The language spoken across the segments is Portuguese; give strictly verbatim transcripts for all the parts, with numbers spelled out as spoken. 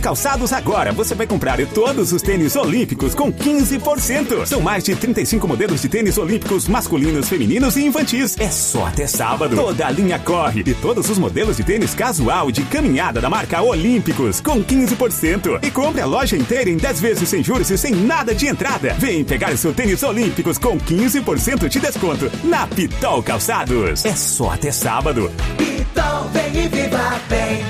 Calçados agora, você vai comprar todos os tênis olímpicos com quinze por cento. São mais de trinta e cinco modelos de tênis olímpicos masculinos, femininos e infantis. É só até sábado. Toda a linha corre e todos os modelos de tênis casual e de caminhada da marca Olímpicos com quinze por cento. E compre a loja inteira em dez vezes sem juros e sem nada de entrada. Vem pegar seu tênis olímpicos com quinze por cento de desconto na Pitol Calçados. É só até sábado. Pitol, vem e viva bem.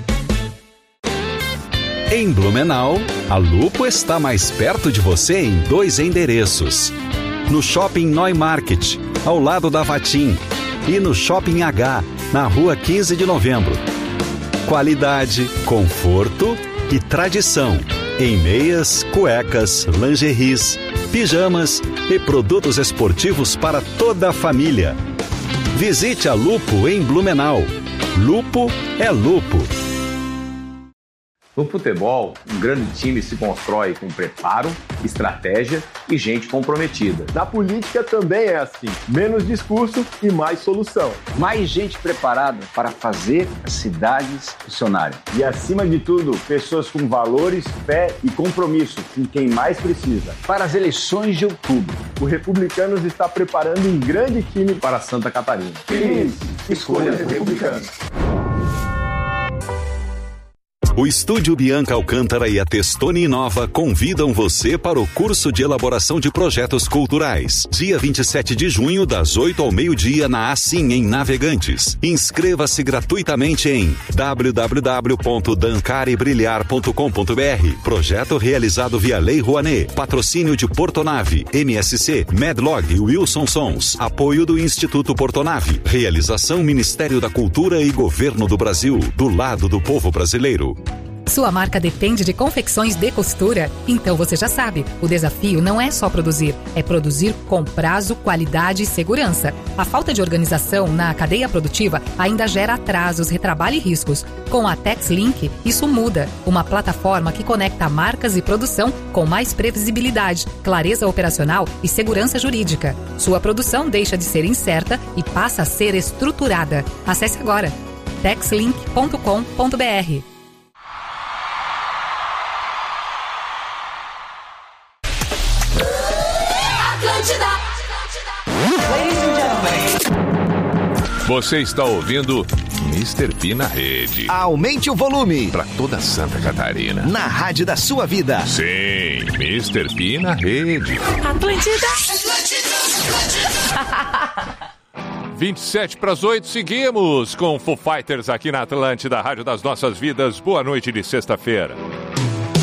Em Blumenau, a Lupo está mais perto de você em dois endereços. No Shopping Neumarkt, ao lado da Vatim, e no Shopping H, na rua quinze de novembro. Qualidade, conforto e tradição em meias, cuecas, lingeries, pijamas e produtos esportivos para toda a família. Visite a Lupo em Blumenau. Lupo é Lupo. No futebol, um grande time se constrói com preparo, estratégia e gente comprometida. Na política também é assim. Menos discurso e mais solução. Mais gente preparada para fazer as cidades funcionarem. E, acima de tudo, pessoas com valores, fé e compromisso com quem mais precisa. Para as eleições de outubro, o Republicanos está preparando um grande time para Santa Catarina. Feliz! Escolha Republicanos. O Estúdio Bianca Alcântara e a Testoni Inova convidam você para o curso de elaboração de projetos culturais. Dia vinte e sete de junho, das oito ao meio-dia, na Assim, em Navegantes. Inscreva-se gratuitamente em w w w ponto dancar e brilhar ponto com ponto b r. Projeto realizado via Lei Rouanet. Patrocínio de Portonave, M S C, Medlog e Wilson Sons. Apoio do Instituto Portonave. Realização Ministério da Cultura e Governo do Brasil. Do lado do povo brasileiro. Sua marca depende de confecções de costura? Então você já sabe, o desafio não é só produzir, é produzir com prazo, qualidade e segurança. A falta de organização na cadeia produtiva ainda gera atrasos, retrabalho e riscos. Com a TexLink, isso muda. Uma plataforma que conecta marcas e produção com mais previsibilidade, clareza operacional e segurança jurídica. Sua produção deixa de ser incerta e passa a ser estruturada. Acesse agora texlink ponto com ponto b r. Você está ouvindo mister P na rede. Aumente o volume. Para toda Santa Catarina. Na rádio da sua vida. Sim, mister P na rede. Atlântida. vinte e sete para as oito, seguimos com Foo Fighters aqui na Atlântida, rádio das nossas vidas. Boa noite de sexta-feira.